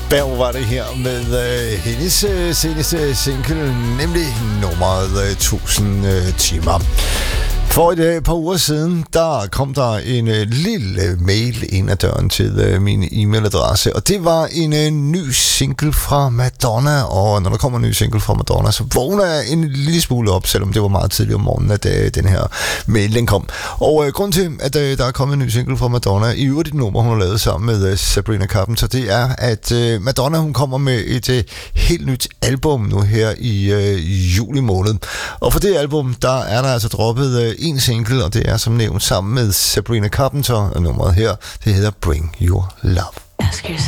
Berg var det her med hendes seneste single, nemlig nummeret 1000 timer. For et par uger siden, der kom der en lille mail ind ad døren til min e-mailadresse, og det var en ny single fra Madonna, og når der kommer en ny single fra Madonna, så vågner jeg en lille smule op, selvom det var meget tidligt om morgenen, at den her mail den kom. Og grund til, at der er kommet en ny single fra Madonna, i øvrigt et nummer, hun har lavet sammen med Sabrina Carpenter, det er, at Madonna, hun kommer med et helt nyt album nu her i juli måned. Og for det album, der er der altså droppet en single, og det er som nævnt sammen med Sabrina Carpenter, og nummeret her, det hedder Bring Your Love.